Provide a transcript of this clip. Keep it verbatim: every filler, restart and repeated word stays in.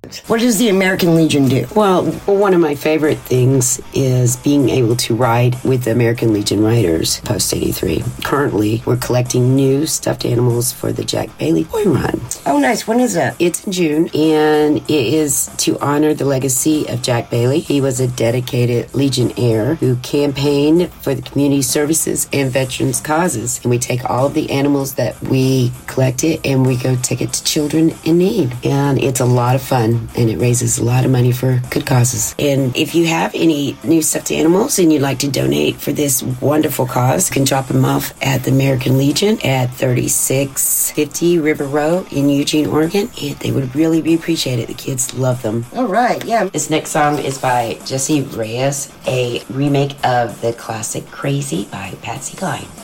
What does the American Legion do? Well, one of my favorite things is being able to ride with the American Legion Riders post eighty-three. Currently, we're collecting new stuffed animals for the Jack Bailey Boy Run. Oh, nice. When is that? It's in June, and it is to honor the legacy of Jack Bailey. He was a dedicated Legionnaire who campaigned for the community services and veterans causes. And we take all of the animals that we collected and we go take it to children in need. And it's a lot of fun. And it raises a lot of money for good causes. And if you have any new stuffed animals and you'd like to donate for this wonderful cause, you can drop them off at the American Legion at thirty-six fifty River Road in Eugene, Oregon. And they would really be appreciated. The kids love them. All right, yeah. This next song is by Jesse Reyes, a remake of the classic Crazy by Patsy Cline.